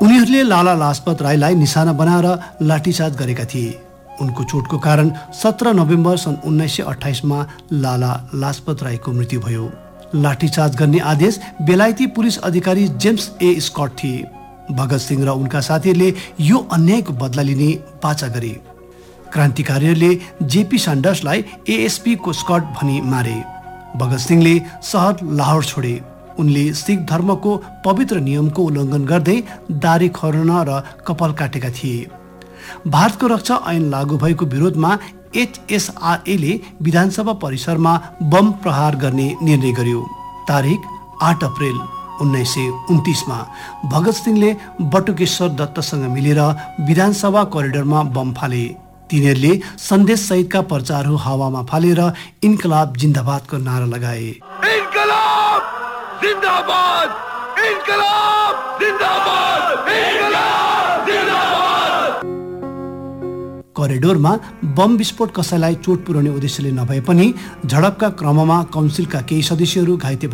उनीहरूले लाला लाजपत राईलाई निशाना बनाएर लाठीचार्ज गरेका थिए। उनको चोटको कारण 17 नोभेम्बर सन् 1928 मा लाला लाजपत राईको मृत्यु भयो। लाठीचार्ज गर्ने आदेश बेलायती पुलिस अधिकारी जेम्स ए स्कट थिए। भगत सिंह र उनका साथीहरूले यो अन्यायको बदला लिने वाचा गरे। क्रान्तिकारीहरूले जेपी सैन्डर्सलाई एएसपी को स्कट भनी मारे। भगत सिंहले शहर लाहोर छोडे। उनले सिख धर्मको पवित्र नियमको उल्लङ्घन गर्दै दारी खर्न र कपाल काटेका थिए। भारतको रक्षा ऐन लागू भएको विरोधमा एचएसआरएले विधानसभा परिसरमा बम प्रहार गर्ने निर्णय गर्यो। तारिख 8 अप्रेल 1929 मा भगत सिंहले बटुकेश्वर दत्तसँग मिलेर विधानसभा करिडोरमा बम फाले। तिनीहरूले सन्देश सहितका पर्चाहरू हावामा फालेर इन्कलाब जिन्दाबादको नारा लगाए। इन्कलाब जिन्दाबाद, इन्कलाब जिन्दाबाद, इन्कलाब जिन्दाबाद। करिडोरमा बम विस्फोट कसैलाई चोट पुर्याउने उद्देश्यले नभए पनि झडपका क्रममा काउन्सिलका केही सदस्यहरू घाइते